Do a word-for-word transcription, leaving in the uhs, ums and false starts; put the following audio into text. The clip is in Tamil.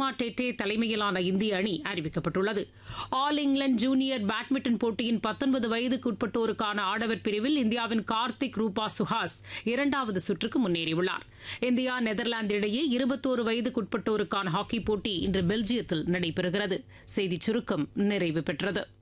சர்மா டேட்டே தலைமையிலான இந்திய அணி அறிவிக்கப்பட்டுள்ளது. ஆல் இங்கிலாந்து ஜூனியர் பேட்மிண்டன் போட்டியின் பத்தொன்பது வயதுக்குட்பட்டோருக்கான ஆடவர் பிரிவில் இந்தியாவின் கார்த்திக் ரூபா சுஹாஸ் இரண்டாவது சுற்றுக்கு முன்னேறியுள்ளார். இந்தியா நெதர்லாந்து இடையே இருபத்தோரு வயதுக்குட்பட்டோருக்கான ஹாக்கி போட்டி இன்று பெல்ஜியத்தில் நடைபெறுகிறது. செய்திச் சுருக்கம் நிறைவு பெற்றது.